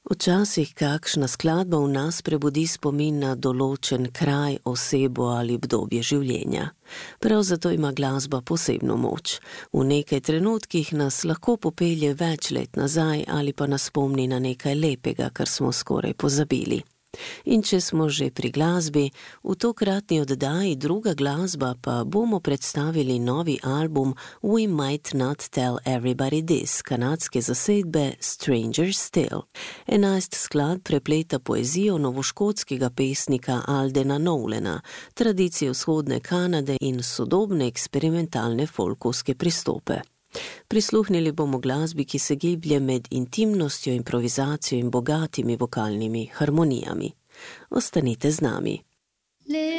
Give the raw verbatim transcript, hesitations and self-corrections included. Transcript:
Včasih kakšna skladba v nas prebudi spomin na določen kraj, osebo ali obdobje življenja. Prav zato ima glasba posebno moč. V nekaj trenutkih nas lahko popelje več let nazaj ali pa nas spomni na nekaj lepega, kar smo skoraj pozabili. In če smo že pri glasbi, v tokratni oddaji Druga glasba pa bomo predstavili novi album We Might Not Tell Everybody This kanadske zasedbe Stranger Still. Enajst skladb prepleta poezijo novoškotskega pesnika Aldena Nolena, tradicije vzhodne Kanade in sodobne eksperimentalne folkovske pristope. Prisluhnili bomo glasbi, ki se giblje med intimnostjo, improvizacijo in bogatimi vokalnimi harmonijami. Ostanite z nami.